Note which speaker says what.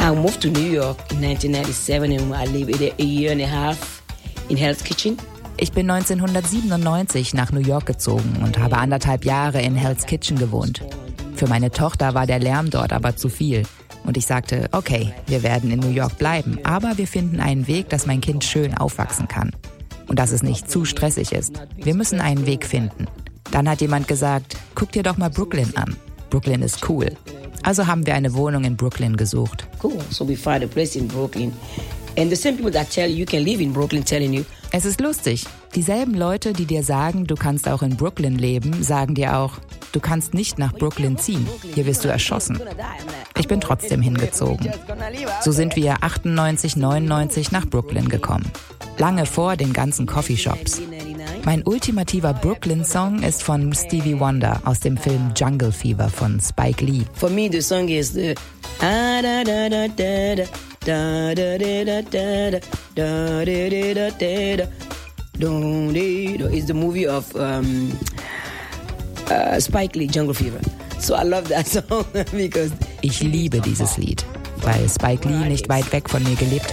Speaker 1: I moved to New York in 1997 and I lived a year and a half in Hell's Kitchen.
Speaker 2: Ich bin 1997 nach New York gezogen und habe 1,5 Jahre in Hell's Kitchen gewohnt. Für meine Tochter war der Lärm dort aber zu viel. Und ich sagte, okay, wir werden in New York bleiben, aber wir finden einen Weg, dass mein Kind schön aufwachsen kann. Und dass es nicht zu stressig ist. Wir müssen einen Weg finden. Dann hat jemand gesagt, guck dir doch mal Brooklyn an. Brooklyn ist cool. Also haben wir eine Wohnung in Brooklyn gesucht.
Speaker 1: Cool, so we find a place in Brooklyn. And the same people that tell you can live in Brooklyn telling you.
Speaker 2: Es ist lustig. Dieselben Leute, die dir sagen, du kannst auch in Brooklyn leben, sagen dir auch, du kannst nicht nach Brooklyn ziehen. Hier wirst du erschossen. Ich bin trotzdem hingezogen. So sind wir 98, 99 nach Brooklyn gekommen. Lange vor den ganzen Coffeeshops. Mein ultimativer Brooklyn-Song ist von Stevie Wonder aus dem Film Jungle Fever von Spike Lee.
Speaker 1: For me, the song is the da da da da da da da da da da da da da da. It's the movie of Spike Lee, Jungle Fever. So I love that song because
Speaker 2: ich liebe dieses Lied, weil Spike Lee nicht weit weg von mir gelebt hat.